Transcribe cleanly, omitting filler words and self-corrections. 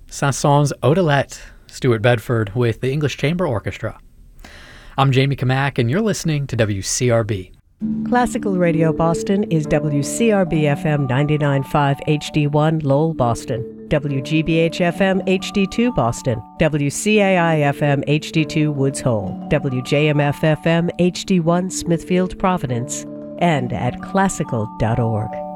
Saint-Saëns Odelette, Stuart Bedford with the English Chamber Orchestra. I'm Jamie Kamak, and you're listening to WCRB. Classical Radio Boston is WCRB-FM 99.5 HD1 Lowell, Boston, WGBH-FM HD2 Boston, WCAI-FM HD2 Woods Hole, WJMF-FM HD1 Smithfield, Providence, and at classical.org.